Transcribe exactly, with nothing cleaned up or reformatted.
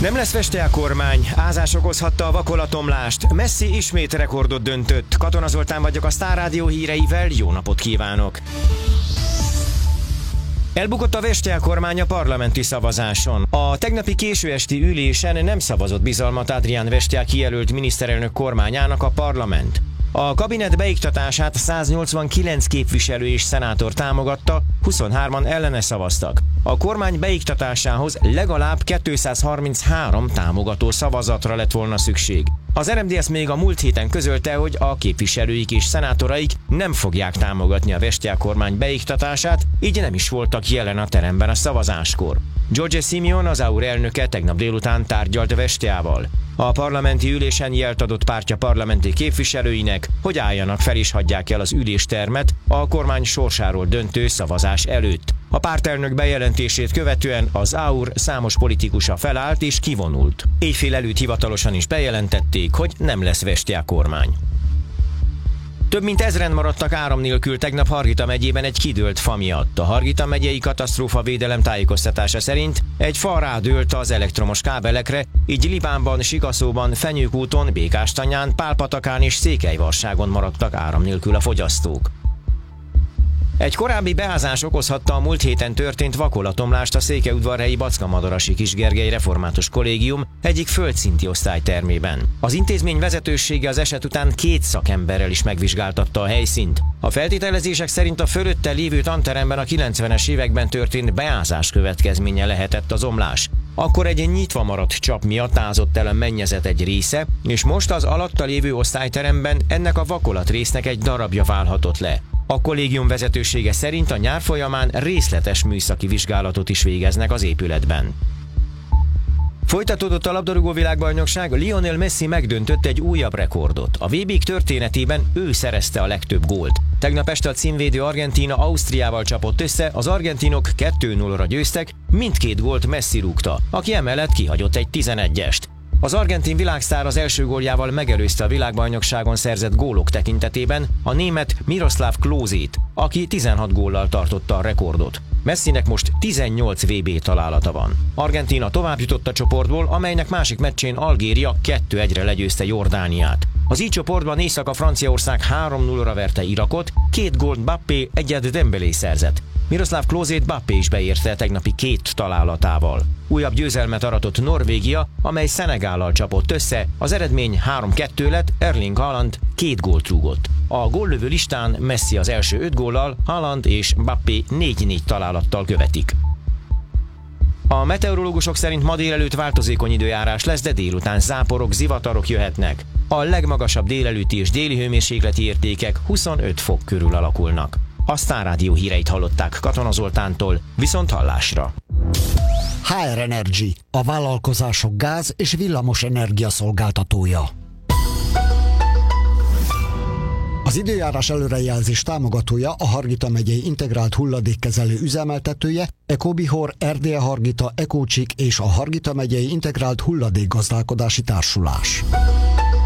Nem lesz Veste a kormány, ázás okozhatta a vakolatomlást, Messi ismét rekordot döntött. Katona Zoltán vagyok a Sztár Rádió híreivel, jó napot kívánok! Elbukott a Veste kormány a parlamenti szavazáson. A tegnapi késő esti ülésen nem szavazott bizalmat Adrián Veste kijelölt miniszterelnök kormányának a parlament. A kabinet beiktatását száznyolcvankilenc képviselő és szenátor támogatta, huszonhárman ellene szavaztak. A kormány beiktatásához legalább kétszázharminchárom támogató szavazatra lett volna szükség. Az er em dé es még a múlt héten közölte, hogy a képviselőik és szenátoraik nem fogják támogatni a Veste kormány beiktatását, így nem is voltak jelen a teremben a szavazáskor. Giorgia Simeon, az á u er elnöke tegnap délután tárgyalt Vesteával. A parlamenti ülésen jelt adott pártja parlamenti képviselőinek, hogy álljanak fel és hagyják el az üléstermet a kormány sorsáról döntő szavazás előtt. A pártelnök bejelentését követően az á u er számos politikusa felállt és kivonult. Éjfél előtt hivatalosan is bejelentették, hogy nem lesz Veste kormány. Több mint ezren maradtak áram nélkül tegnap Hargita megyében egy kidőlt fa miatt. A Hargita megyei katasztrófavédelem tájékoztatása szerint egy fa rádőlt az elektromos kábelekre, így Libánban, Sikaszóban, Fenyőkúton, Békástanyán, Pálpatakán és Székelyvarságon maradtak áram nélkül a fogyasztók. Egy korábbi beázás okozhatta a múlt héten történt vakolatomlást a székelyudvarhelyi Backa-Madarasi Kisgergely Református Kollégium egyik földszinti osztálytermében. Az intézmény vezetősége az eset után két szakemberrel is megvizsgáltatta a helyszínt. A feltételezések szerint a fölötte lévő tanteremben a kilencvenes években történt beázás következménye lehetett az omlás. Akkor egy nyitva maradt csap miatt ázott el a mennyezet egy része, és most az alatta lévő osztályteremben ennek a vakolat résznek egy darabja válhatott le. A kollégium vezetősége szerint a nyár folyamán részletes műszaki vizsgálatot is végeznek az épületben. Folytatódott a labdarúgó világbajnokság, Lionel Messi megdöntött egy újabb rekordot. A vé bék történetében ő szerezte a legtöbb gólt. Tegnap este a címvédő Argentína Ausztriával csapott össze, az argentinok kettő nullra győztek, mindkét gólt Messi rúgta, aki emellett kihagyott egy tizenegyest. Az argentin világsztár az első góljával megelőzte a világbajnokságon szerzett gólok tekintetében a német Miroslav Klózét, aki tizenhat góllal tartotta a rekordot. Messinek most tizennyolc vé bé találata van. Argentína tovább jutott a csoportból, amelynek másik meccsén Algéria kettő egyre legyőzte Jordániát. Az így csoportban Észak-Franciaország három nullra verte Irakot, két gólt Mbappé, egyet Dembélé szerzett. Miroslav Klózét Mbappé is beérte tegnapi két találatával. Újabb győzelmet aratott Norvégia, amely Szenegállal csapott össze, az eredmény három kettő lett, Erling Haaland két gólt rúgott. A góllövő listán Messi az első öt góllal, Haaland és Mbappé négy négy találattal követik. A meteorológusok szerint ma délelőtt változékony időjárás lesz, de délután záporok, zivatarok jöhetnek. A legmagasabb délelőtti és déli hőmérsékleti értékek huszonöt fok körül alakulnak. A Sztár Rádió híreit hallották Katona Zoltántól, viszont hallásra. há er Energy, a vállalkozások gáz- és villamos energia szolgáltatója. Az időjárás előrejelzés támogatója a Hargita megyei integrált hulladékkezelő üzemeltetője, Ecobihor, Erdélye Hargita, Ecócsik és a Hargita megyei integrált hulladékgazdálkodási társulás.